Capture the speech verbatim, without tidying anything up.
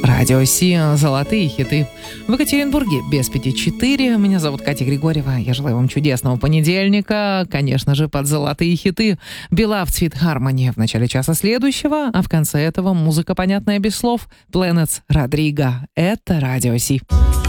Радио Си, золотые хиты. В Екатеринбурге без пяти четыре. Меня зовут Катя Григорьева. Я желаю вам чудесного понедельника. Конечно же, под золотые хиты. Белав, Цвет Хармони в начале часа следующего, а в конце этого музыка, понятная без слов. Planets, Родриго. Это Радио Си.